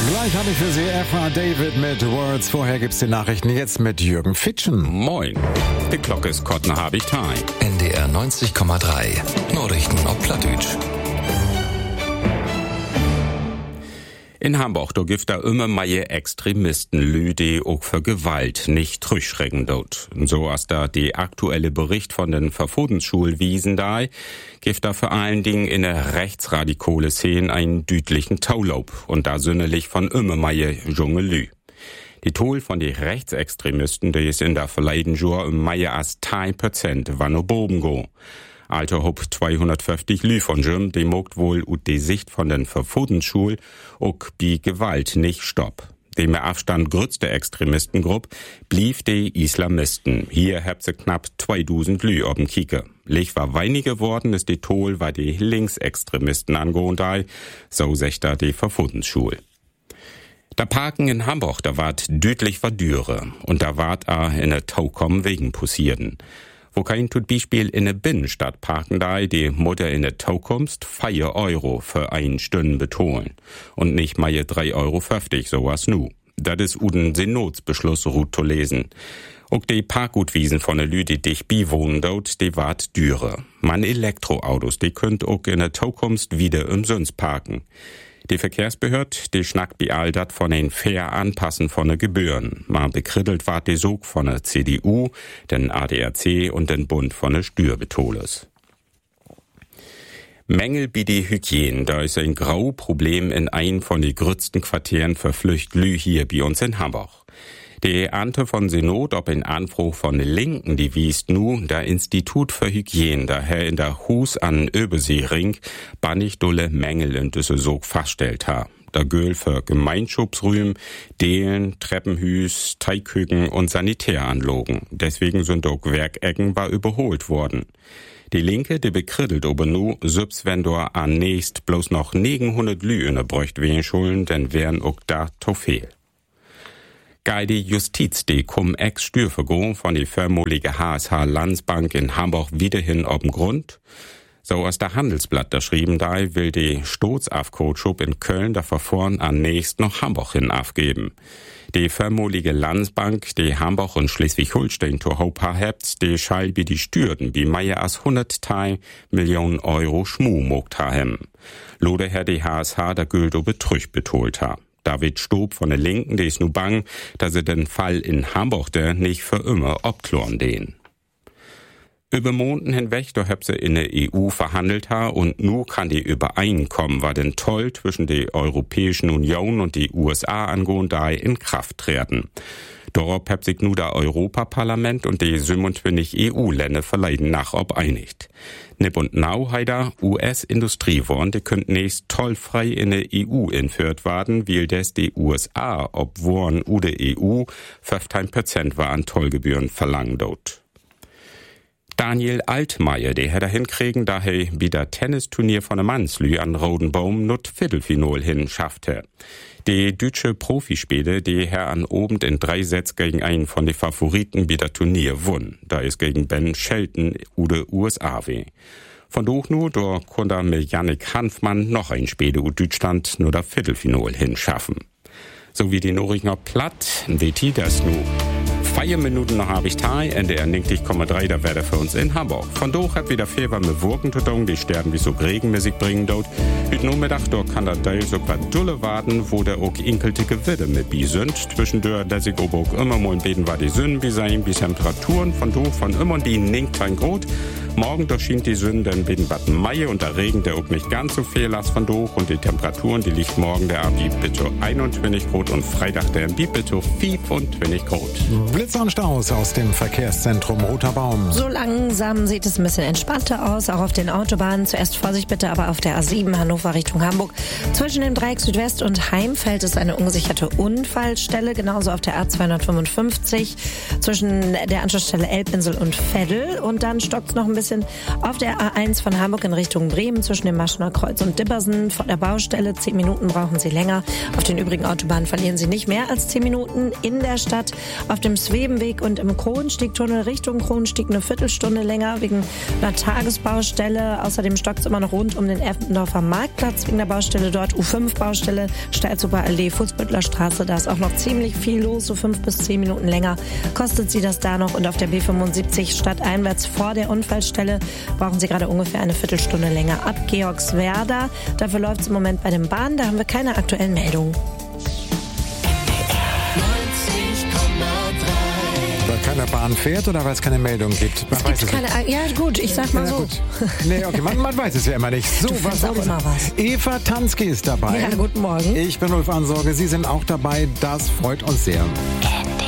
Gleich habe ich für Sie Efra David mit Words. Vorher gibt's die Nachrichten jetzt mit Jürgen Fitschen. Moin. Die Glocke ist Kottner hab ich Time. NDR 90,3. Nachrichten auf Plattdeutsch. In Hamburg, da gibt da immer mehr Extremisten, die auch für Gewalt nicht zurückschrecken dort. So als da die aktuelle Bericht von den Verfodensschul wiesen da, gibt da vor allen Dingen in der rechtsradikale Szene einen dütlichen Taulaub und da sünnelig von immer mehr junge Lü. Die Toll von die Rechtsextremisten, die ist in der verleiden Jahr mehr als 10% wann oben go. Alter Hop 250 Lü von Jim, die mogt wohl ut die Sicht von den Verfodensschul ook die Gewalt nicht stopp. Dem Abstand größte Extremistengruppe blieb die Islamisten. Hier habt sie knapp 2000 Lü ob'n Kike. Lich war weniger geworden ist die Toll, weil die Linksextremisten angehont sei, so secht da die Verfodensschul. Da Parken in Hamburg, da ward dütlich verdüre und da ward in der Taukom wegen possierten. Wo kein tut Beispiel in der Binnenstadt parken da, die Mutter in der Taukomst 4 Euro für 1 Stunde betonen. Und nicht mal 3,50 Euro, sowas nu. Das ist uden Synodsbeschluss ruht zu lesen. Auch die Parkgutwiesen von der Lü, die dich biwohnen dort, die ward düre. Man Elektroautos, die könnt auch in der Taukomst wieder umsonst parken. Die Verkehrsbehörde, die schnackt bi all dat von den fair Anpassen von den Gebühren. Man bekrittelt ward die Sog von der CDU, den ADAC und den Bund von der Steuerbetoles. Mängel bi die Hygiene, da ist ein Grauproblem in ein von den größten Quartieren für Flüchtlü hier bei uns in Hamburg. Die Ante von Senot, ob in Anspruch von den Linken, die wiest nu, der Institut für Hygiene, daher in der Hus an Öbeseering, bannig dolle Mängel in düsse Sog faststellt ha. Der Göhl für Gemeinschaftsräume, Delen, Treppenhüs, Teigküken und Sanitäranlagen. Deswegen sind auch Werkecken war überholt worden. Die Linke, die bekrittelt ober nu, sübs wenn do an nächst bloß noch 900 Lü in der Bräucht wehen schulden, denn wären auch da to fehl. Gei die Justiz, die kum Ex-Stürvergehung von die vermolige HSH Landsbank in Hamburg wieder hin ob'n Grund. So aus der Handelsblatt da schrieben da, will die Stotz-Afcoachub in Köln da verfahren an nächst noch Hamburg hin abgeben. Die vermolige Landsbank, die Hamburg und Schleswig-Holstein to Hopa hebt, die schall wie die Stürden, wie mehr als 100 Millionen Euro Schmu mogt haben. Lode Herr die HSH der Güldo betrügt betolt ha. David Stob von der Linken, die ist nu bang, dass sie den Fall in Hamburg der nicht für immer obkloren den. Über Monaten hinweg, da hab sie in der EU verhandelt ha und nu kann die Übereinkommen, war denn toll zwischen der Europäischen Union und die USA angehend da in Kraft treten. Darauf hab sich nu der Europaparlament und die 27 EU-Länder verleiden nach ob einigt. Nipp und Nau heider US-Industrieworen, die könnt nächst tollfrei in der EU entführt werden, weil des die USA, ob Woren u der EU, 15% war an Tollgebühren verlangen dort. Daniel Altmaier, der hätte hinkriegen, daher wieder Tennisturnier von der Mannslü an Rodenbaum not Viertelfinal hin schaffte. Die deutsche Profispiele, die Herr an Abend in 3 Sätze gegen einen von den Favoriten wieder Turnier won. Da ist gegen Ben Shelton oder USA weh. Von doch nur, da konnte mit Jannik Hanfmann noch ein Spiel u Deutschland nur das Viertelfinal hinschaffen. So wie die Noringer Platt, WT das nu. 4 Minuten noch habe ich Teil, NDR 90,3, da wäre für uns in Hamburg. Von doch hat wieder viel warme Wurken zu tun, die sterben wie so Regenmäßig bringen dort. Heute Nachmittag, da kann der Teil sogar Dulle warten, wo der auch inkelte Widde mit bi sind. Zwischendurch, dass ich auch immer mal beten, war die Sünden wie sein, bis Temperaturen von doch von immer die ninkt kein Grot. Morgen da schien die Sünden dann beten Bad Mai und der Regen, der auch nicht ganz so viel las von doch und die Temperaturen, die liegt morgen der Abi bitte 21 Grad und Freitag der Abi bitte 25 Grad. Blitz und Staus aus dem Verkehrszentrum Roter Baum. So langsam sieht es ein bisschen entspannter aus, auch auf den Autobahnen. Zuerst Vorsicht bitte, aber auf der A7 Hannover Richtung Hamburg. Zwischen dem Dreieck Südwest und Heimfeld ist eine ungesicherte Unfallstelle, genauso auf der A255 zwischen der Anschlussstelle Elbinsel und Veddel. Und dann stockt es noch ein bisschen bisschen. Auf der A1 von Hamburg in Richtung Bremen zwischen dem Maschener Kreuz und Dippersen vor der Baustelle. 10 Minuten brauchen Sie länger. Auf den übrigen Autobahnen verlieren Sie nicht mehr als 10 Minuten. In der Stadt auf dem Svebenweg und im Kronstiegtunnel Richtung Kronstieg eine Viertelstunde länger wegen einer Tagesbaustelle. Außerdem stockt es immer noch rund um den Eppendorfer Marktplatz wegen der Baustelle dort. U5-Baustelle, Steilzuber Allee, Fußbüttler Straße. Da ist auch noch ziemlich viel los, so 5 bis 10 Minuten länger kostet Sie das da noch. Und auf der B75 stadteinwärts vor der Unfallstelle brauchen Sie gerade ungefähr eine Viertelstunde länger ab Georgswerda. Dafür läuft es im Moment bei den Bahnen. Da haben wir keine aktuellen Meldungen. Weil keine Bahn fährt oder weil es keine Meldung gibt? Man weiß es nicht. Ja gut, ich sag mal so. Gut. Nee, okay, man weiß es ja immer nicht. So, was auch immer was. Eva Tansky ist dabei. Ja, guten Morgen. Ich bin Ulf Ansorge. Sie sind auch dabei. Das freut uns sehr.